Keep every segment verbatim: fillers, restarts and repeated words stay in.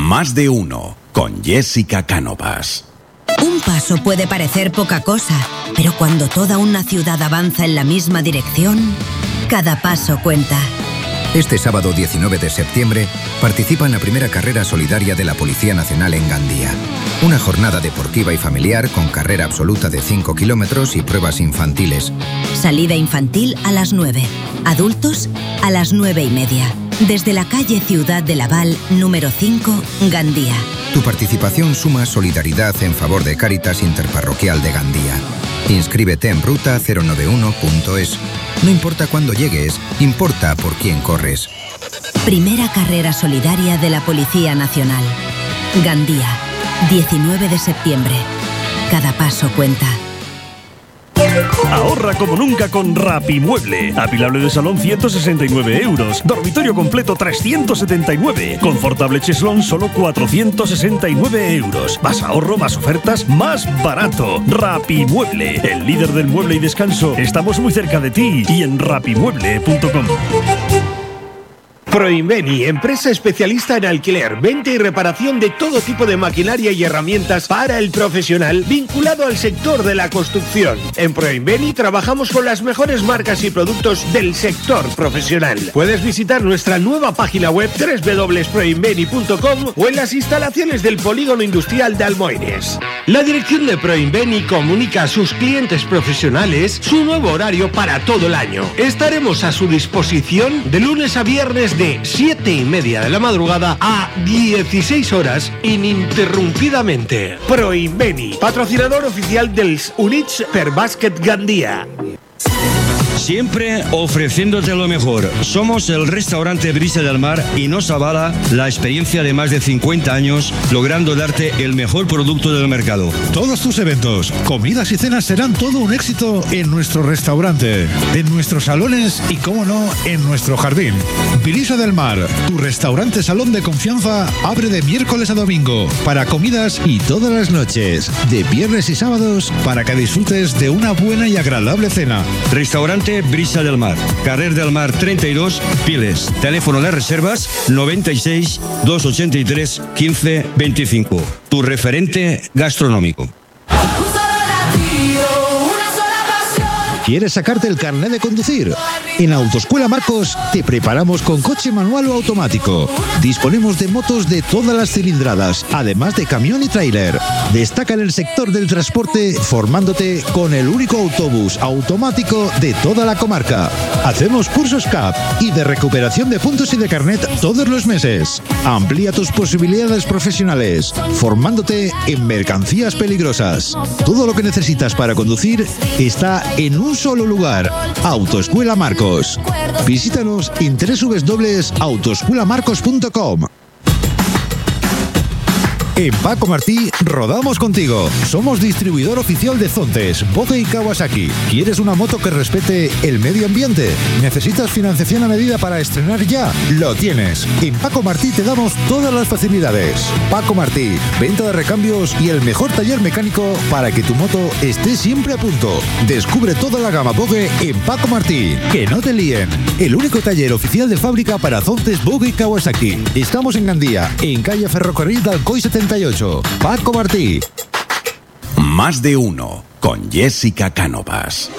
Más de uno, con Jessica Cánovas. Un paso puede parecer poca cosa, pero cuando toda una ciudad avanza en la misma dirección, cada paso cuenta. Este sábado diecinueve de septiembre participa en la primera carrera solidaria de la Policía Nacional en Gandía. Una jornada deportiva y familiar con carrera absoluta de cinco kilómetros y pruebas infantiles. Salida infantil a las nueve. Adultos a las nueve y media. Desde la calle Ciudad de Laval, número cinco, Gandía. Tu participación suma solidaridad en favor de Cáritas Interparroquial de Gandía. Inscríbete en ruta cero nueve uno punto es. No importa cuándo llegues, importa por quién corres. Primera carrera solidaria de la Policía Nacional. Gandía, diecinueve de septiembre. Cada paso cuenta. Ahorra como nunca con Rapimueble. Apilable de salón ciento sesenta y nueve euros. Dormitorio completo trescientos setenta y nueve. Confortable cheslón solo cuatrocientos sesenta y nueve euros. Más ahorro, más ofertas, más barato. Rapimueble, el líder del mueble y descanso. Estamos muy cerca de ti y en rapimueble punto com. Proinveni, empresa especialista en alquiler, venta y reparación de todo tipo de maquinaria y herramientas para el profesional vinculado al sector de la construcción. En Proinveni trabajamos con las mejores marcas y productos del sector profesional. Puedes visitar nuestra nueva página web doble u doble u doble u punto proinveni punto com o en las instalaciones del Polígono Industrial de Almoines. La dirección de Proinveni comunica a sus clientes profesionales su nuevo horario para todo el año. Estaremos a su disposición de lunes a viernes de siete y media de la madrugada a dieciséis horas ininterrumpidamente. Proinveni, patrocinador oficial del Units per Básquet Gandía. Siempre ofreciéndote lo mejor. Somos el restaurante Brisa del Mar y nos avala la experiencia de más de cincuenta años, logrando darte el mejor producto del mercado. Todos tus eventos, comidas y cenas serán todo un éxito en nuestro restaurante, en nuestros salones y, cómo no, en nuestro jardín. Brisa del Mar, tu restaurante salón de confianza, abre de miércoles a domingo para comidas y todas las noches, de viernes y sábados, para que disfrutes de una buena y agradable cena. Restaurante Brisa del Mar, Carrer del Mar treinta y dos, Piles. Teléfono de reservas noventa y seis, doscientos ochenta y tres, quince veinticinco. Tu referente gastronómico. ¿Quieres sacarte el carnet de conducir? En Autoescuela Marcos te preparamos con coche manual o automático. Disponemos de motos de todas las cilindradas, además de camión y tráiler. Destaca en el sector del transporte formándote con el único autobús automático de toda la comarca. Hacemos cursos C A P y de recuperación de puntos y de carnet todos los meses. Amplía tus posibilidades profesionales, formándote en mercancías peligrosas. Todo lo que necesitas para conducir está en un solo lugar. Autoescuela Marcos. Visítanos en doble u doble u doble u punto autoescuela marcos punto com. En Paco Martí rodamos contigo. Somos distribuidor oficial de Zontes, Boge y Kawasaki. ¿Quieres una moto que respete el medio ambiente? ¿Necesitas financiación a medida para estrenar ya? Lo tienes. En Paco Martí te damos todas las facilidades. Paco Martí, venta de recambios y el mejor taller mecánico para que tu moto esté siempre a punto. Descubre toda la gama Boge en Paco Martí. Que no te líen. El único taller oficial de fábrica para Zontes, Boge y Kawasaki. Estamos en Gandía, en calle Ferrocarril de Alcoy setenta y ocho. Paco Martí. Más de uno, con Jessica Cánovas.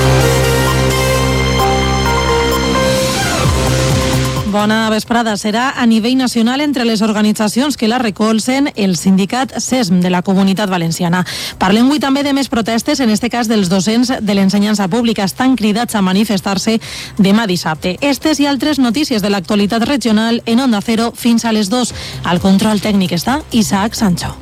Bona vesprada. Serà a nivell nacional entre les organitzacions que la recolzen el sindicat C E S M de la Comunitat Valenciana. Parlem avui també de més protestes, en este cas dels docents de l'ensenyança pública. Estan cridats a manifestar-se demà dissabte. Estes i altres notícies de l'actualitat regional en Onda Cero fins a les dos. Al control tècnic està Isaac Sancho.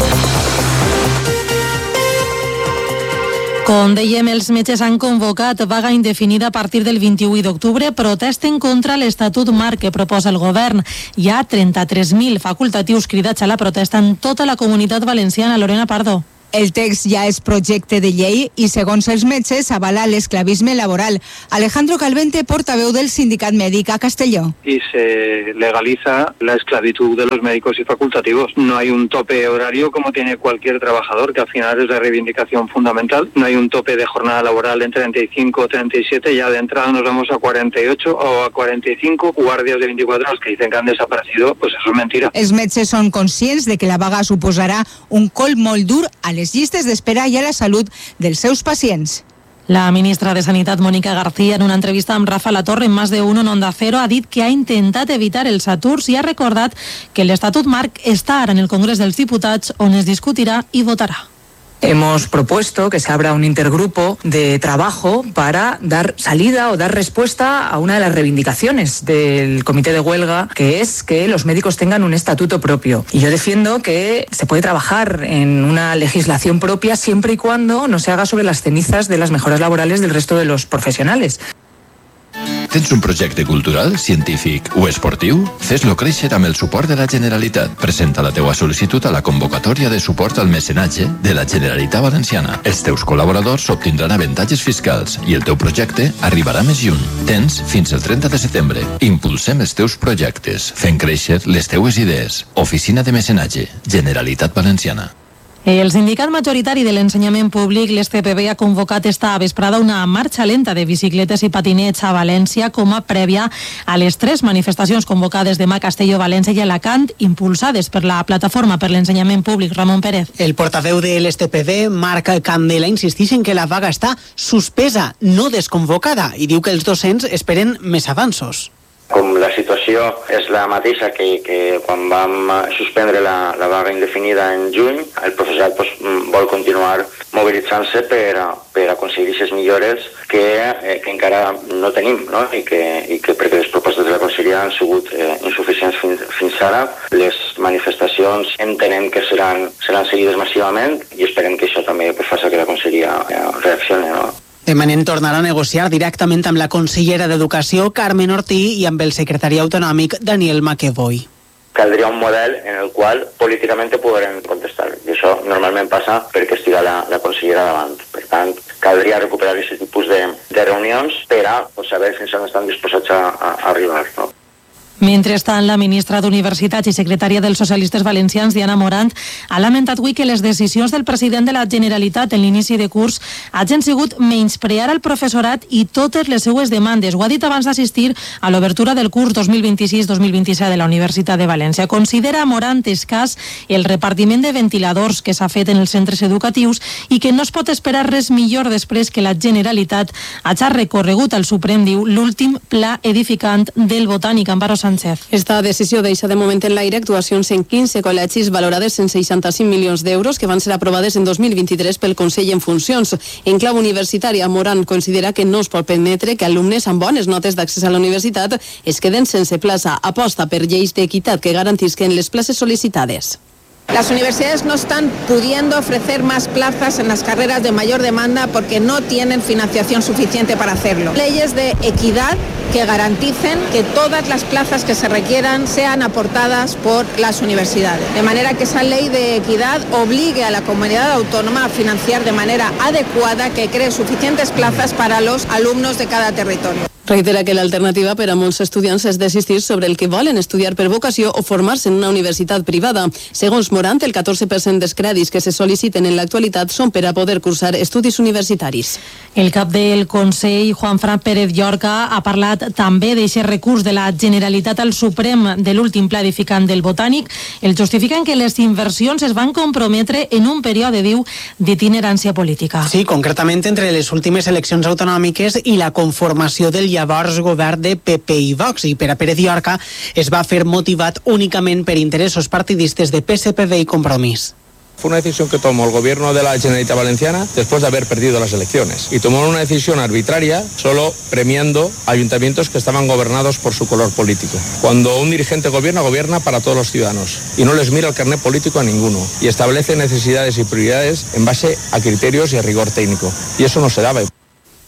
Com dèiem, els metges han convocat vaga indefinida a partir del vint-i-u d'octubre. Protesten contra l'Estatut Marc que proposa el govern. Hi ha trenta-tres mil facultatius cridats a la protesta en tota la Comunitat Valenciana. Lorena Pardo. El text ja és projecte de llei i, segons els metges, avala l'esclavisme laboral. Alejandro Calvente, portaveu del Sindicat Mèdic a Castelló. Y se legaliza la esclavitud de los médicos y facultativos. No hay un tope horario como tiene cualquier trabajador, que al final es la reivindicación fundamental. No hay un tope de jornada laboral en treinta y cinco o treinta y siete, ya de entrada nos vamos a cuarenta y ocho o a cuarenta y cinco, guàrdies de veinticuatro horas que dicen que han desaparecido, pues eso es mentira. Els metges són conscients de que la vaga suposarà un colp molt dur a les llistes d'espera i a la salut dels seus pacients. La ministra de Sanitat, Mónica García, en una entrevista amb Rafa Latorre en Más de Uno en Onda Cero, ha dit que ha intentat evitar els aturs i ha recordat que l'Estatut Marc està ara en el Congrés dels Diputats, on es discutirà i votarà. Hemos propuesto que se abra un intergrupo de trabajo para dar salida o dar respuesta a una de las reivindicaciones del comité de huelga, que es que los médicos tengan un estatuto propio. Y yo defiendo que se puede trabajar en una legislación propia siempre y cuando no se haga sobre las cenizas de las mejoras laborales del resto de los profesionales. Tens un projecte cultural, científic o esportiu? Fes-lo créixer amb el suport de la Generalitat. Presenta la teua sol·licitud a la convocatòria de suport al mecenatge de la Generalitat Valenciana. Els teus col·laboradors obtindran avantatges fiscals i el teu projecte arribarà més lluny. Tens fins el trenta de setembre. Impulsem els teus projectes, fent créixer les teues idees. Oficina de Mecenatge, Generalitat Valenciana. El sindicat majoritari de l'ensenyament públic, l'S T P B, ha convocat esta vesprada una marxa lenta de bicicletes i patinets a València com a prèvia a les tres manifestacions convocades demà a Castelló, València i Alacant, impulsades per la Plataforma per l'Ensenyament Públic. Ramon Pérez. El portaveu de l'S T P B, Marc Candela, insisteix en que la vaga està suspesa, no desconvocada, i diu que els docents esperen més avanços. Com la situació és la mateixa que, que quan vam suspendre la, la vaga indefinida en juny, el professorat pues, vol continuar mobilitzant-se per, per aconseguir aquestes millores que, eh, que encara no tenim, no? I, que, i que perquè les propostes de la conselleria han sigut eh, insuficients fins, fins ara. Les manifestacions entenem que seran, seran seguides massivament i esperem que això també pues, faci que la conselleria eh, reaccioni, no? Demanen tornar a negociar directament amb la consellera d'Educació, Carmen Ortí, i amb el secretari autonòmic, Daniel McEvoy. Caldria un model en el qual políticament podrem contestar. I això normalment passa perquè estiga la, la consellera davant. Per tant, caldria recuperar aquest tipus de, de reunions per a pues, saber fins on estan disposats a, a, a arribar, no? Mentrestant, la ministra d'Universitats i secretària dels socialistes valencians, Diana Morant, ha lamentat avui que les decisions del president de la Generalitat en l'inici de curs hagin sigut menysprear el professorat i totes les seues demandes. Ho ha dit abans d'assistir a l'obertura del curs dos mil vint-i-sis dos mil vint-i-set de la Universitat de València. Considera Morant escàs el repartiment de ventiladors que s'ha fet en els centres educatius i que no es pot esperar res millor després que la Generalitat hagi recorregut al Suprem, diu, l'últim pla edificant del Botànic. Amparo Sánchez. Esta decisió deixa de moment en l'aire actuacions en quinze col·legis valorades en seixanta-cinc milions d'euros que van ser aprovades en dos mil vint-i-tres pel Consell en funcions. En clau universitària, Morant considera que no es pot permetre que alumnes amb bones notes d'accés a la universitat es queden sense plaça. Aposta per lleis d'equitat que garantisquen les places sol·licitades. Las universidades no están pudiendo ofrecer más plazas en las carreras de mayor demanda porque no tienen financiación suficiente para hacerlo. Leyes de equidad que garanticen que todas las plazas que se requieran sean aportadas por las universidades. De manera que esa ley de equidad obligue a la comunidad autónoma a financiar de manera adecuada, que cree suficientes plazas para los alumnos de cada territorio. Reitera que l'alternativa per a molts estudiants és desistir sobre el que volen estudiar per vocació o formar-se en una universitat privada. Segons Morant, el catorze per cent dels crèdits que se sol·liciten en l'actualitat són per a poder cursar estudis universitaris. El cap del Consell, Juanfran Pérez Llorca, ha parlat també d'aquest recurs de la Generalitat al Suprem de l'últim pla edificant del Botànic. El justifiquen que les inversions es van comprometre en un període, diu, d'itinerància política. Sí, concretament entre les últimes eleccions autonòmiques i la conformació del llavors govern de P P i Vox, i per a Pérez Llorca es va fer motivat únicament per interessos partidistes de P S P B y Compromís. Fue una decisión que tomó el gobierno de la Generalitat Valenciana después de haber perdido las elecciones. Y tomó una decisión arbitraria solo premiando ayuntamientos que estaban gobernados por su color político. Cuando un dirigente gobierna, gobierna para todos los ciudadanos. Y no les mira el carnet político a ninguno. Y establece necesidades y prioridades en base a criterios y a rigor técnico. Y eso no se daba.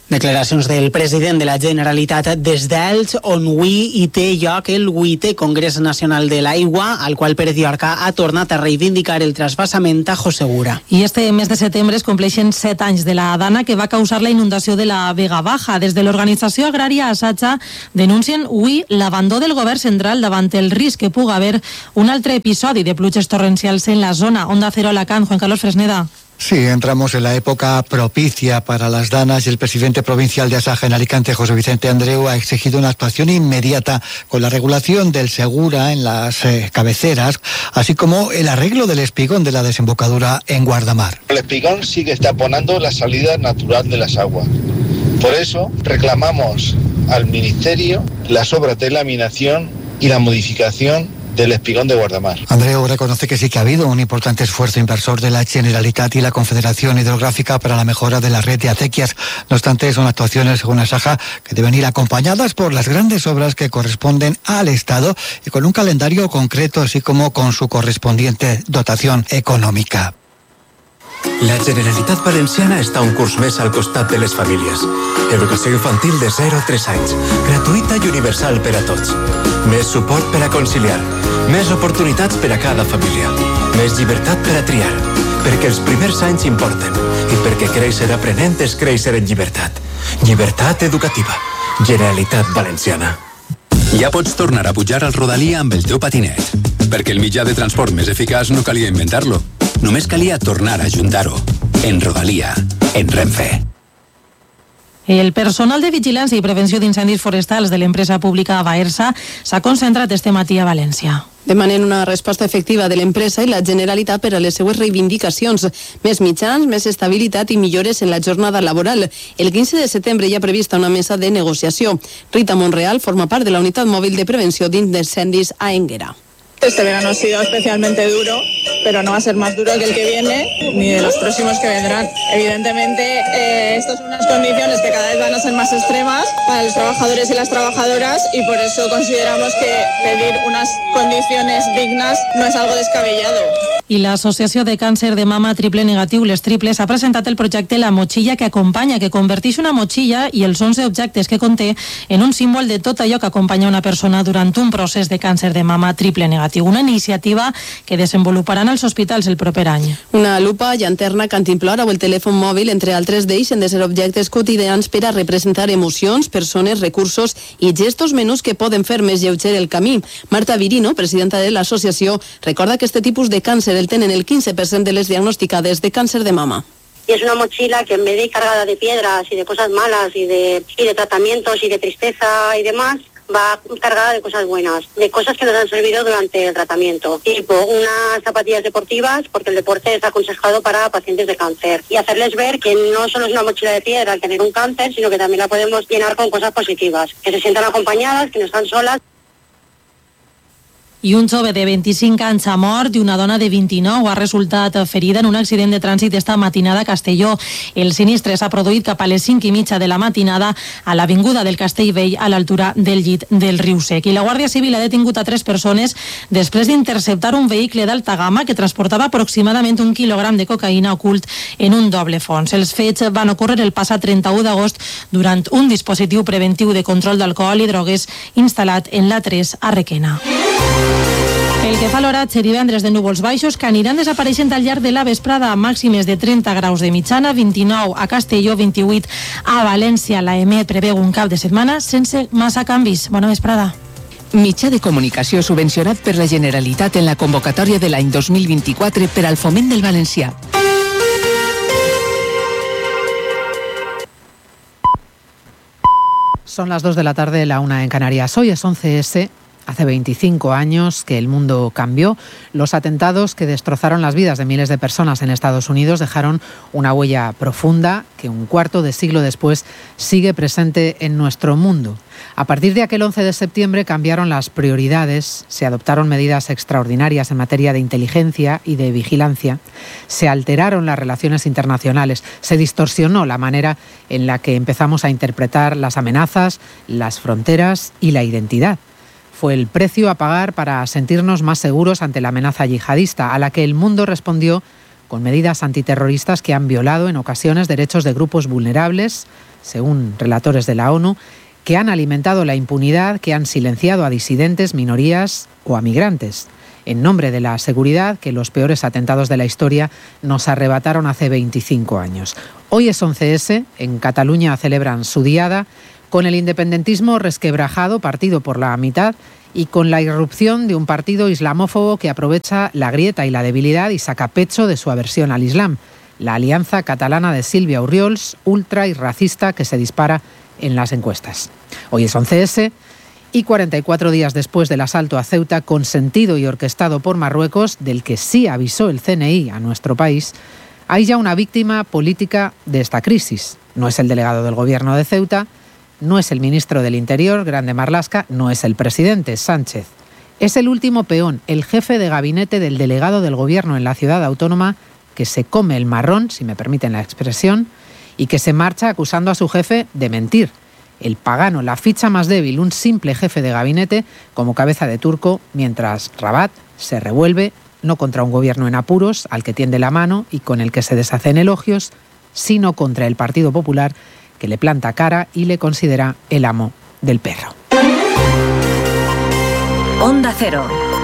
Declaracions del president de la Generalitat des d'Elx, on avui hi té lloc el vuitè Congrés Nacional de l'Aigua, al qual Pérez Llorca ha tornat a reivindicar el trasbassament a Segura. I este mes de setembre es compleixen set anys de la dana que va causar la inundació de la Vega Baja. Des de l'organització agrària Asatxa denuncien avui l'abandó del govern central davant el risc que puga haver un altre episodi de pluges torrencials en la zona. Onda Cero Alacant, Juan Carlos Fresneda. Sí, entramos en la época propicia para las danas y el presidente provincial de Asaja en Alicante, José Vicente Andreu, ha exigido una actuación inmediata con la regulación del Segura en las eh, cabeceras, así como el arreglo del espigón de la desembocadura en Guardamar. El espigón sí que está taponando la salida natural de las aguas. Por eso reclamamos al Ministerio las obras de laminación y la modificación del espigón de Guardamar. Andreu reconoce que sí que ha habido un importante esfuerzo inversor de la Generalitat y la Confederación Hidrográfica para la mejora de la red de acequias. No obstante, son actuaciones, según Asaja, que deben ir acompañadas por las grandes obras que corresponden al Estado y con un calendario concreto, así como con su correspondiente dotación econòmica. La Generalitat Valenciana està un curs més al costat de les famílies. Educació infantil de zero a tres anys, gratuïta i universal per a tots. Més suport per a conciliar, més oportunitats per a cada família, més llibertat per a triar, perquè els primers anys importen i perquè créixer aprenent és créixer en llibertat. Llibertat educativa. Generalitat Valenciana. Ja pots tornar a pujar al Rodalia amb el teu patinet, perquè el mitjà de transport més eficaç no calia inventar-lo. Només calia tornar a ajuntar-ho. En Rodalia, en Renfe. El personal de vigilància i prevenció d'incendis forestals de l'empresa pública Baersa s'ha concentrat este matí a València. Demanen una resposta efectiva de l'empresa i la Generalitat per a les seues reivindicacions. Més mitjans, més estabilitat i millores en la jornada laboral. El quinze de setembre hi ha prevista una mesa de negociació. Rita Monreal forma part de la unitat mòbil de prevenció d'incendis a Énguera. Este verano ha sido especialmente duro, pero no va a ser más duro que el que viene, ni de los próximos que vendrán. Evidentemente, eh, estas son unas condiciones que cada vez van a ser más extremas para los trabajadores y las trabajadoras y por eso consideramos que pedir unas condiciones dignas no es algo descabellado. I l'Associació de Càncer de Mama Triple Negatiu, les Triples, ha presentat el projecte La Motxilla que acompanya, que converteix una motxilla i els onze objectes que conté en un símbol de tot allò que acompanya una persona durant un procés de càncer de mama triple negatiu. Una iniciativa que desenvoluparan als hospitals el proper any. Una lupa, llanterna, cantimplora o el telèfon mòbil, entre altres, deixen de ser objectes quotidians per a representar emocions, persones, recursos i gestos menús que poden fer més lleuger el camí. Marta Virino, presidenta de l'associació, recorda que este tipus de càncer el tenen el quince per cent de les diagnosticades de cáncer de mama. Y es una mochila que en vez de ir cargada de piedras y de cosas malas y de, y de tratamientos y de tristeza y demás, va cargada de cosas buenas, de cosas que nos han servido durante el tratamiento, tipo unas zapatillas deportivas, porque el deporte es aconsejado para pacientes de cáncer, y hacerles ver que no solo es una mochila de piedra al tener un cáncer, sino que también la podemos llenar con cosas positivas, que se sientan acompañadas, que no están solas. I un jove de vint-i-cinc anys ha mort i una dona de vint-i-nou ha resultat ferida en un accident de trànsit esta matinada a Castelló. El sinistre s'ha produït cap a les cinc i mitja de la matinada a l'avinguda del Castellvell, a l'altura del llit del Riu Sec. I la Guàrdia Civil ha detingut a tres persones després d'interceptar un vehicle d'alta gamma que transportava aproximadament un quilogram de cocaïna ocult en un doble fons. Els fets van ocórrer el passat trenta-u d'agost durant un dispositiu preventiu de control d'alcohol i drogues instal·lat en l'A tres a Requena. El que fa l'oratge, divendres de núvols baixos que aniran desapareixent al llarg de la vesprada, màximes de trenta graus de mitjana, vint-i-nou a Castelló, vint-i-vuit a València. La E M E preveu un cap de setmana sense massa canvis. Bona vesprada. Mitjà de comunicació subvencionat per la Generalitat en la convocatòria de l'any dos mil vint-i-quatre per al foment del valencià. Son las dos de la tarde, la una en Canarias. Hoy es once ese. Hace veinticinco años que el mundo cambió. Los atentados que destrozaron las vidas de miles de personas en Estados Unidos dejaron una huella profunda que un cuarto de siglo después sigue presente en nuestro mundo. A partir de aquel once de septiembre cambiaron las prioridades, se adoptaron medidas extraordinarias en materia de inteligencia y de vigilancia, se alteraron las relaciones internacionales, se distorsionó la manera en la que empezamos a interpretar las amenazas, las fronteras y la identidad. Fue el precio a pagar para sentirnos más seguros ante la amenaza yihadista, a la que el mundo respondió con medidas antiterroristas que han violado en ocasiones derechos de grupos vulnerables, según relatores de la ONU, que han alimentado la impunidad, que han silenciado a disidentes, minorías o a migrantes, en nombre de la seguridad que los peores atentados de la historia nos arrebataron hace veinticinco años. Hoy es once ese, en Cataluña celebran su diada, con el independentismo resquebrajado, partido por la mitad, y con la irrupción de un partido islamófobo que aprovecha la grieta y la debilidad y saca pecho de su aversión al Islam, la alianza catalana de Sílvia Orriols, ultra y racista, que se dispara en las encuestas. Hoy es once ese y cuarenta y cuatro días después del asalto a Ceuta, consentido y orquestado por Marruecos, del que sí avisó el C N I a nuestro país, hay ya una víctima política de esta crisis. No es el delegado del gobierno de Ceuta, no es el ministro del Interior, Grande Marlaska, no es el presidente, Sánchez. Es el último peón, el jefe de gabinete del delegado del gobierno en la ciudad autónoma, que se come el marrón, si me permiten la expresión, y que se marcha acusando a su jefe de mentir. El pagano, la ficha más débil, un simple jefe de gabinete como cabeza de turco, mientras Rabat se revuelve no contra un gobierno en apuros al que tiende la mano y con el que se deshacen elogios, sino contra el Partido Popular, que le planta cara y le considera el amo del perro. Onda Cero.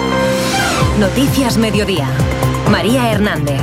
Noticias Mediodía. María Hernández.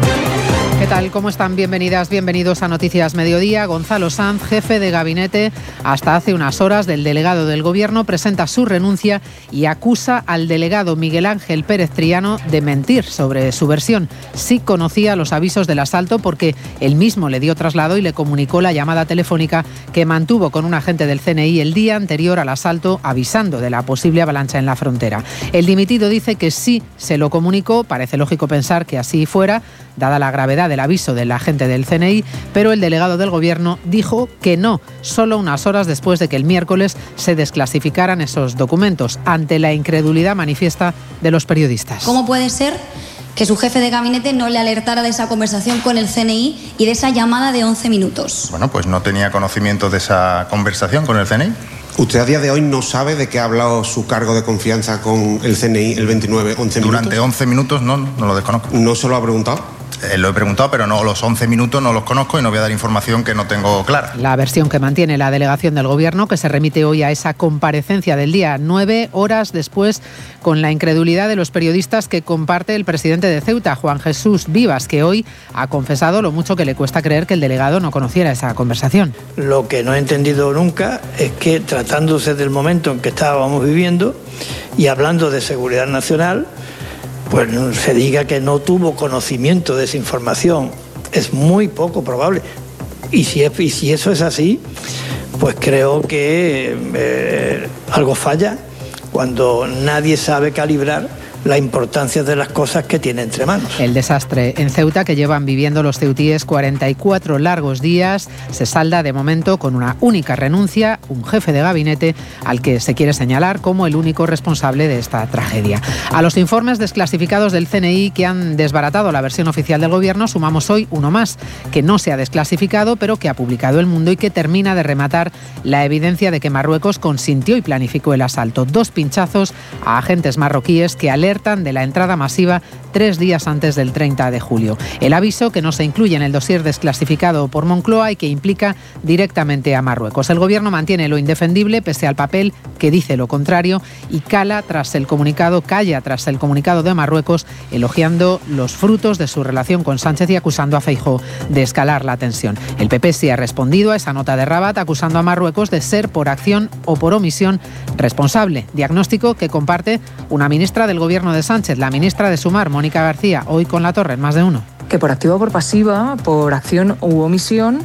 ¿Qué tal? ¿Cómo están? Bienvenidas, bienvenidos a Noticias Mediodía. Gonzalo Sanz, jefe de gabinete hasta hace unas horas del delegado del Gobierno, presenta su renuncia y acusa al delegado Miguel Ángel Pérez Triano de mentir sobre su versión. Sí conocía los avisos del asalto porque él mismo le dio traslado y le comunicó la llamada telefónica que mantuvo con un agente del C N I el día anterior al asalto, avisando de la posible avalancha en la frontera. El dimitido dice que sí se lo comunicó, parece lógico pensar que así fuera, dada la gravedad del aviso del agente del C N I, pero el delegado del Gobierno dijo que no, solo unas horas después de que el miércoles se desclasificaran esos documentos, ante la incredulidad manifiesta de los periodistas. ¿Cómo puede ser que su jefe de gabinete no le alertara de esa conversación con el C N I y de esa llamada de once minutos? Bueno, pues no tenía conocimiento de esa conversación con el C N I. ¿Usted a día de hoy no sabe de qué ha hablado su cargo de confianza con el C N I el veintinueve, once minutos? Durante once minutos no, no lo desconozco. ¿No se lo ha preguntado? Eh, lo he preguntado, pero no, los once minutos no los conozco y no voy a dar información que no tengo clara. La versión que mantiene la delegación del Gobierno, que se remite hoy a esa comparecencia del día, nueve horas después, con la incredulidad de los periodistas que comparte el presidente de Ceuta, Juan Jesús Vivas, que hoy ha confesado lo mucho que le cuesta creer que el delegado no conociera esa conversación. Lo que no he entendido nunca es que, tratándose del momento en que estábamos viviendo y hablando de seguridad nacional, pues se diga que no tuvo conocimiento de esa información. Es muy poco probable. Y si, es, y si eso es así, pues creo que eh, algo falla cuando nadie sabe calibrar la importancia de las cosas que tiene entre manos. El desastre en Ceuta, que llevan viviendo los ceutíes cuarenta y cuatro largos días, se salda de momento con una única renuncia, un jefe de gabinete al que se quiere señalar como el único responsable de esta tragedia. A los informes desclasificados del C N I que han desbaratado la versión oficial del Gobierno sumamos hoy uno más, que no se ha desclasificado, pero que ha publicado El Mundo y que termina de rematar la evidencia de que Marruecos consintió y planificó el asalto. Dos pinchazos a agentes marroquíes que alertan de la entrada masiva tres días antes del treinta de julio. El aviso, que no se incluye en el dossier desclasificado por Moncloa y que implica directamente a Marruecos. El Gobierno mantiene lo indefendible pese al papel que dice lo contrario y cala tras el comunicado, calla tras el comunicado de Marruecos, elogiando los frutos de su relación con Sánchez y acusando a Feijóo de escalar la tensión. El P P sí ha respondido a esa nota de Rabat, acusando a Marruecos de ser por acción o por omisión responsable. Diagnóstico que comparte una ministra del Gobierno de Sánchez, la ministra de Sumar, Mónica García, hoy con La Torre en Más de Uno. Que por activa o por pasiva, por acción u omisión,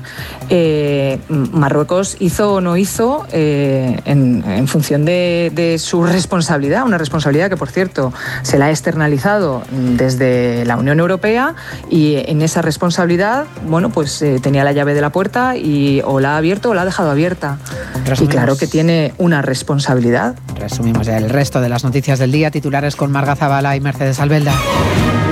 eh, Marruecos hizo o no hizo eh, en, en función de, de su responsabilidad, una responsabilidad que, por cierto, se la ha externalizado desde la Unión Europea, y en esa responsabilidad, bueno, pues eh, tenía la llave de la puerta y o la ha abierto o la ha dejado abierta. Resumimos. Y claro que tiene una responsabilidad. Resumimos ya el resto de las noticias del día, titulares con Marga Zavala y Mercedes Albelda.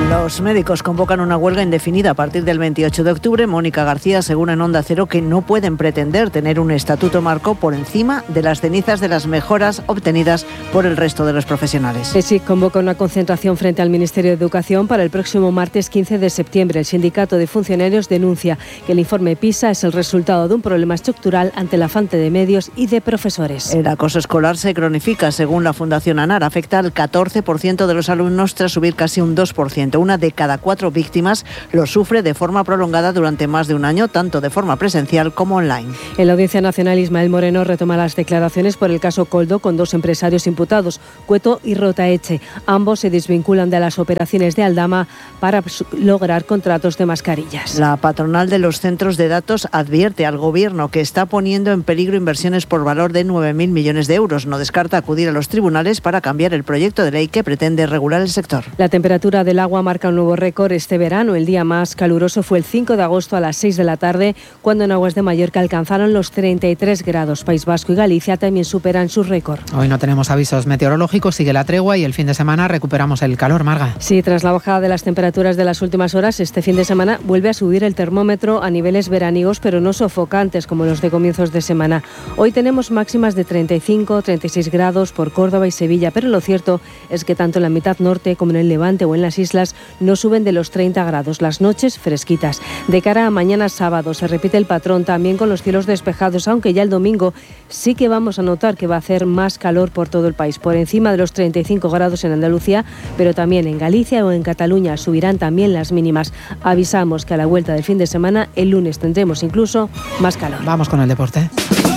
Los médicos convocan una huelga indefinida a partir del veintiocho de octubre. Mónica García asegura en Onda Cero que no pueden pretender tener un estatuto marco por encima de las cenizas de las mejoras obtenidas por el resto de los profesionales. E S I C convoca una concentración frente al Ministerio de Educación para el próximo martes quince de septiembre. El sindicato de funcionarios denuncia que el informe PISA es el resultado de un problema estructural ante la falta de medios y de profesores. El acoso escolar se cronifica. Según la Fundación ANAR, afecta al catorce por ciento de los alumnos tras subir casi un dos por ciento. Una de cada cuatro víctimas lo sufre de forma prolongada durante más de un año, tanto de forma presencial como online. En la Audiencia Nacional, Ismael Moreno retoma las declaraciones por el caso Coldo con dos empresarios imputados, Cueto y Rotaeche. Ambos se desvinculan de las operaciones de Aldama para lograr contratos de mascarillas. La patronal de los centros de datos advierte al Gobierno que está poniendo en peligro inversiones por valor de nueve mil millones de euros. No descarta acudir a los tribunales para cambiar el proyecto de ley que pretende regular el sector. La temperatura del agua marca un nuevo récord este verano. El día más caluroso fue el cinco de agosto a las seis de la tarde, cuando en aguas de Mallorca alcanzaron los treinta y tres grados. País Vasco y Galicia también superan su récord. Hoy no tenemos avisos meteorológicos, sigue la tregua y el fin de semana recuperamos el calor, Marga. Sí, tras la bajada de las temperaturas de las últimas horas, este fin de semana vuelve a subir el termómetro a niveles veraniegos, pero no sofocantes como los de comienzos de semana. Hoy tenemos máximas de treinta y cinco, treinta y seis grados por Córdoba y Sevilla, pero lo cierto es que tanto en la mitad norte como en el Levante o en las islas no suben de los treinta grados, las noches fresquitas. De cara a mañana sábado se repite el patrón también con los cielos despejados, aunque ya el domingo sí que vamos a notar que va a hacer más calor por todo el país, por encima de los treinta y cinco grados en Andalucía, pero también en Galicia o en Cataluña subirán también las mínimas. Avisamos que a la vuelta del fin de semana, el lunes tendremos incluso más calor. Vamos con el deporte.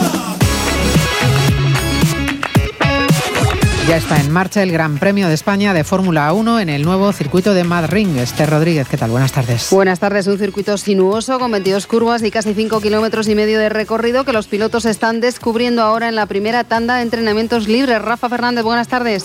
Ya está en marcha el Gran Premio de España de Fórmula uno en el nuevo circuito de Madrid. Esther Rodríguez, ¿qué tal? Buenas tardes. Buenas tardes. Un circuito sinuoso con veintidós curvas y casi cinco kilómetros y medio de recorrido que los pilotos están descubriendo ahora en la primera tanda de entrenamientos libres. Rafa Fernández, buenas tardes.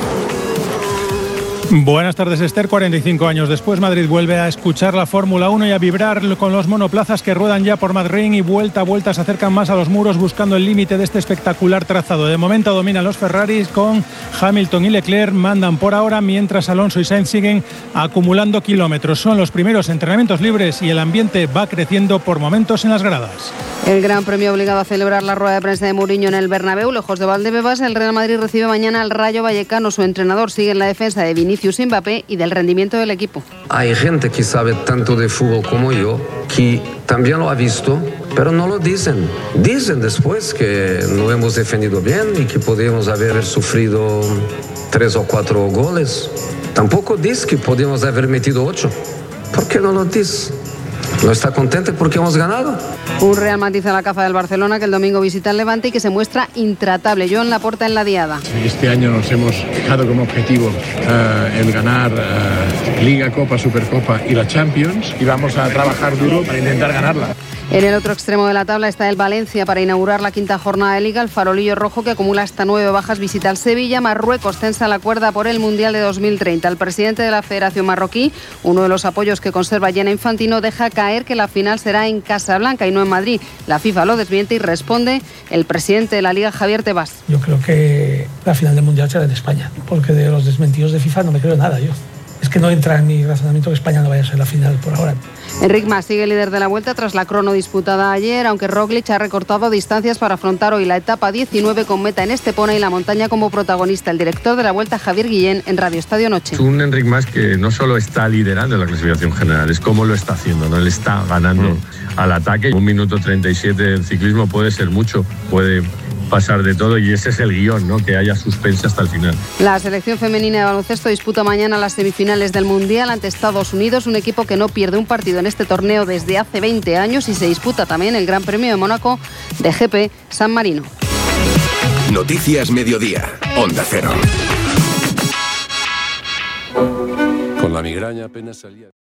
Buenas tardes, Esther. cuarenta y cinco años después, Madrid vuelve a escuchar la Fórmula uno y a vibrar con los monoplazas que ruedan ya por Madrid y vuelta a vuelta se acercan más a los muros buscando el límite de este espectacular trazado. De momento dominan los Ferraris con Hamilton y Leclerc, mandan por ahora, mientras Alonso y Sainz siguen acumulando kilómetros. Son los primeros entrenamientos libres y el ambiente va creciendo por momentos en las gradas. El Gran Premio obligado a celebrar la rueda de prensa de Mourinho en el Bernabéu, lejos de Valdebebas. El Real Madrid recibe mañana al Rayo Vallecano. Su entrenador sigue en la defensa de Vinicius y Mbappé y del rendimiento del equipo. Hay gente que sabe tanto de fútbol como yo, que también lo ha visto, pero no lo dicen. Dicen después que no hemos defendido bien y que podríamos haber sufrido tres o cuatro goles. Tampoco dice que podíamos haber metido ocho. ¿Por qué no lo dice? ¿No está contento porque hemos ganado? Un Real Madrid a la caza del Barcelona, que el domingo visita el Levante y que se muestra intratable. Joan Laporta en la diada. Este año nos hemos fijado como objetivo uh, el ganar uh, Liga, Copa, Supercopa y la Champions, y vamos a trabajar duro para intentar ganarla. En el otro extremo de la tabla está el Valencia para inaugurar la quinta jornada de Liga. El farolillo rojo, que acumula hasta nueve bajas, visita al Sevilla. Marruecos tensa la cuerda por el Mundial de dos mil treinta. El presidente de la Federación Marroquí, uno de los apoyos que conserva Gianni Infantino, deja caer que la final será en Casablanca y no en Madrid. La FIFA lo desmiente y responde el presidente de la Liga, Javier Tebas. Yo creo que la final del Mundial será en España, porque de los desmentidos de FIFA no me creo nada yo. Es que no entra en mi razonamiento que España no vaya a ser la final por ahora. Enric Mas sigue líder de la Vuelta tras la crono disputada ayer, aunque Roglic ha recortado distancias para afrontar hoy la etapa diecinueve con meta en Estepona y la montaña como protagonista. El director de la Vuelta, Javier Guillén, en Radio Estadio Noche. Es un Enric Mas que no solo está liderando la clasificación general, es cómo lo está haciendo, ¿no? Él está ganando mm. al ataque. Un minuto treinta y siete en ciclismo puede ser mucho, puede pasar de todo, y ese es el guión, ¿no? Que haya suspense hasta el final. La selección femenina de baloncesto disputa mañana las semifinales del Mundial ante Estados Unidos, un equipo que no pierde un partido en este torneo desde hace veinte años, y se disputa también el Gran Premio de Mónaco de G P San Marino. Noticias Mediodía, Onda Cero. Con la migraña apenas salía.